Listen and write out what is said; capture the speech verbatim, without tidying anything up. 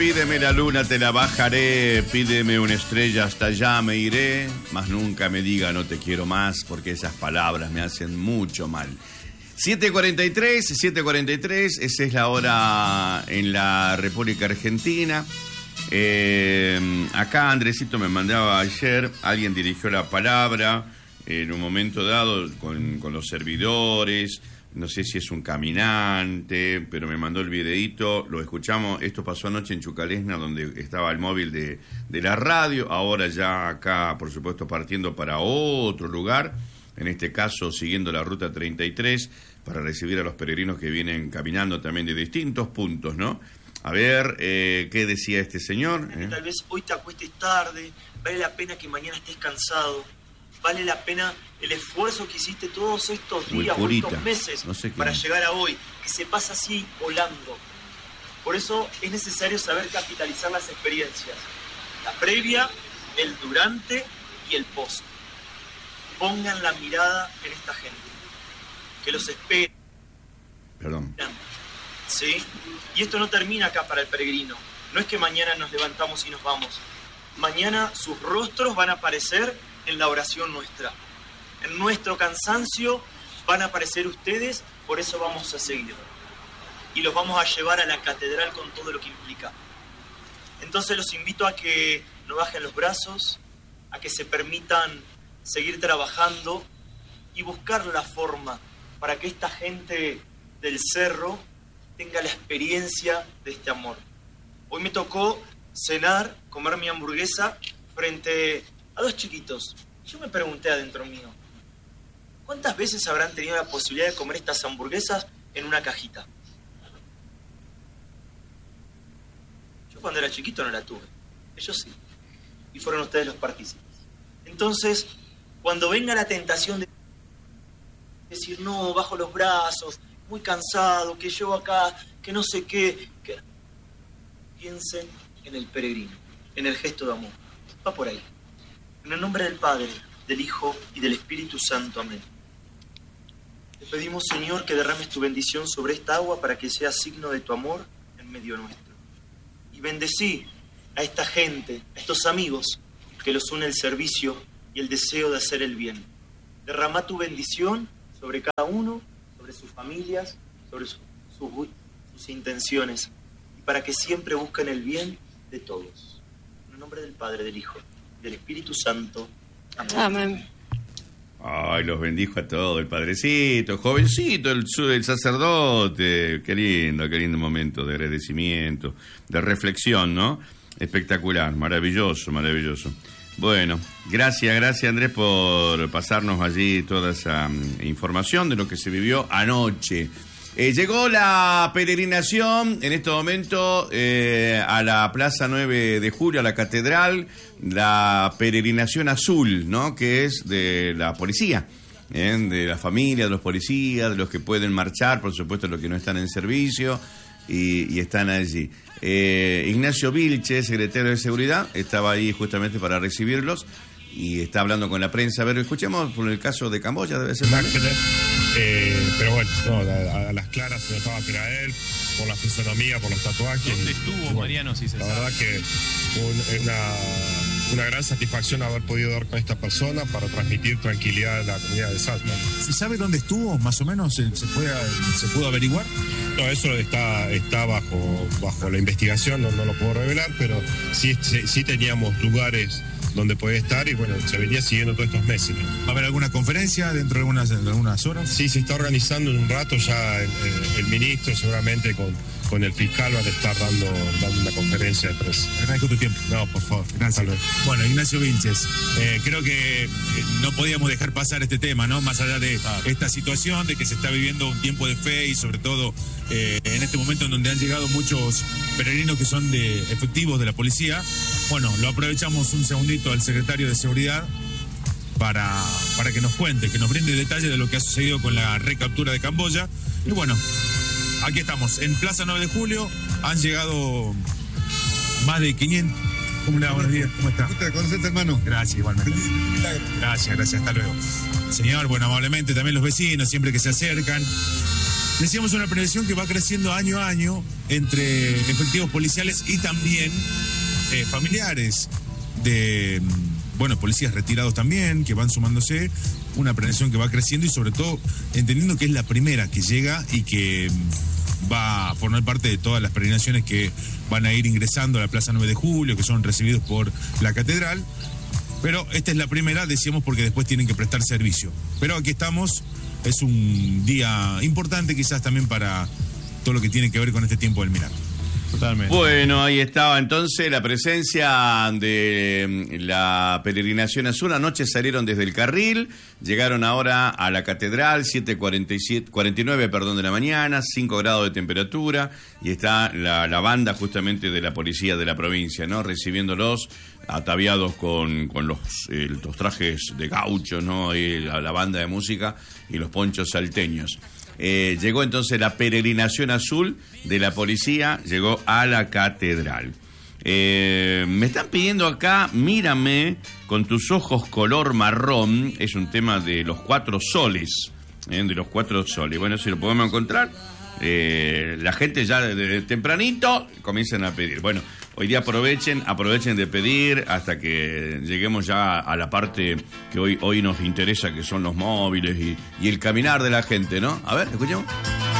Pídeme la luna, te la bajaré, pídeme una estrella, hasta allá me iré, mas nunca me diga no te quiero más, porque esas palabras me hacen mucho mal. siete cuarenta y tres, siete cuarenta y tres, esa es la hora en la República Argentina. Eh, acá Andresito me mandaba ayer, alguien dirigió la palabra en un momento dado con, con los servidores. No sé si es un caminante, pero me mandó el videíto, lo escuchamos. Esto pasó anoche en Chucalesna, donde estaba el móvil de, de la radio. Ahora ya acá, por supuesto, partiendo para otro lugar, en este caso siguiendo la ruta treinta y tres, para recibir a los peregrinos que vienen caminando también de distintos puntos, ¿no? A ver, eh, ¿qué decía este señor? ¿Eh? Tal vez hoy te acuestes tarde, vale la pena que mañana estés cansado. Vale la pena el esfuerzo que hiciste todos estos días o estos meses no sé para llegar a hoy, que se pasa así volando. Por eso es necesario saber capitalizar las experiencias. La previa, el durante y el post. Pongan la mirada en esta gente, que los espera. Perdón. ¿Sí? Y esto no termina acá para el peregrino. No es que mañana nos levantamos y nos vamos. Mañana sus rostros van a aparecer en la oración nuestra. En nuestro cansancio van a aparecer ustedes, por eso vamos a seguir. Y los vamos a llevar a la catedral con todo lo que implica. Entonces los invito a que no bajen los brazos, a que se permitan seguir trabajando y buscar la forma para que esta gente del cerro tenga la experiencia de este amor. Hoy me tocó cenar, comer mi hamburguesa frente a dos chiquitos. Yo me pregunté adentro mío, ¿cuántas veces habrán tenido la posibilidad de comer estas hamburguesas en una cajita? Yo cuando era chiquito no la tuve, ellos sí, y fueron ustedes los partícipes. Entonces, cuando venga la tentación de decir, no, bajo los brazos, muy cansado, que yo acá, que no sé qué, que... piensen en el peregrino, en el gesto de amor. Va por ahí. En el nombre del Padre, del Hijo y del Espíritu Santo. Amén. Te pedimos, Señor, que derrames tu bendición sobre esta agua para que sea signo de tu amor en medio nuestro. Y bendecí a esta gente, a estos amigos, que los une el servicio y el deseo de hacer el bien. Derrama tu bendición sobre cada uno, sobre sus familias, sobre su, su, sus intenciones, y para que siempre busquen el bien de todos. En el nombre del Padre, del Hijo, del Espíritu Santo. Amén. Amén. Ay, los bendijo a todos, el padrecito, jovencito, el, el sacerdote. Qué lindo, qué lindo momento de agradecimiento, de reflexión, ¿no? Espectacular, maravilloso, maravilloso. Bueno, gracias, gracias Andrés por pasarnos allí toda esa um, información de lo que se vivió anoche. Eh, llegó la peregrinación en este momento eh, a la Plaza nueve de Julio, a la Catedral, la peregrinación azul, ¿no? Que es de la policía, ¿eh? De la familia, de los policías, de los que pueden marchar, por supuesto los que no están en servicio y, y están allí. Eh, Ignacio Vilche, secretario de Seguridad, estaba ahí justamente para recibirlos y está hablando con la prensa. A ver, escuchemos por el caso de Camboya, debe ser. Eh, pero bueno, no, a, a las claras se notaba que era él, por la fisonomía, por los tatuajes. ¿Dónde estuvo, bueno, Mariano, si se La sabe? verdad que un, una, una gran satisfacción haber podido dar con esta persona para transmitir tranquilidad a la comunidad de Salta. ¿Se sabe dónde estuvo, más o menos? ¿Se, se, puede, se pudo averiguar? No, eso está, está bajo, bajo la investigación, no, no lo puedo revelar, pero sí, sí, sí teníamos lugares donde puede estar y bueno, se venía siguiendo todos estos meses. ¿Va a haber alguna conferencia dentro de algunas, de algunas horas? Sí, se está organizando en un rato ya el, el, el ministro, seguramente con, con el fiscal van a estar dando, dando una conferencia de prensa. Agradezco tu tiempo. No, por favor. Gracias. Bueno, Ignacio Vilches, eh, creo que eh, no podíamos dejar pasar este tema, ¿no? Más allá de ah. esta situación, de que se está viviendo un tiempo de fe y sobre todo eh, en este momento en donde han llegado muchos peregrinos que son de efectivos de la policía. Bueno, lo aprovechamos un segundito al secretario de Seguridad para, para que nos cuente, que nos brinde detalles de lo que ha sucedido con la recaptura de Camboya. Y bueno, aquí estamos, en Plaza nueve de Julio, han llegado más de quinientos. ¿Cómo le va? Buenos días, ¿cómo está? Gusto de conocerte, hermano. Gracias, igualmente. Gracias, gracias, hasta luego. Señor, bueno, amablemente también los vecinos, siempre que se acercan. decíamos una prevención que va creciendo año a año entre efectivos policiales y también eh, familiares de, bueno, policías retirados también, que van sumándose, una prevención que va creciendo y sobre todo entendiendo que es la primera que llega y que va a formar parte de todas las peregrinaciones que van a ir ingresando a la Plaza nueve de Julio, que son recibidos por la Catedral. Pero esta es la primera, decíamos, porque después tienen que prestar servicio. Pero aquí estamos, es un día importante quizás también para todo lo que tiene que ver con este tiempo del milagro. Totalmente. Bueno, ahí estaba entonces la presencia de la peregrinación azul. Anoche salieron desde el Carril, llegaron ahora a la Catedral, siete cuarenta y siete, cuarenta y nueve perdón, de la mañana, cinco grados de temperatura, y está la, la banda justamente de la policía de la provincia, ¿no? Recibiéndolos, ataviados con, con los, eh, los trajes de gaucho, ¿no? Y la, la banda de música y los ponchos salteños. Eh, llegó entonces la peregrinación azul de la policía, llegó a la Catedral. Eh, me están pidiendo acá, mírame con tus ojos color marrón, es un tema de los cuatro soles, eh, de los cuatro soles. Bueno, si lo podemos encontrar, eh, la gente ya desde tempranito comienzan a pedir. Bueno, hoy día aprovechen, aprovechen de pedir hasta que lleguemos ya a la parte que hoy, hoy nos interesa, que son los móviles y, y el caminar de la gente, ¿no? A ver, escuchemos.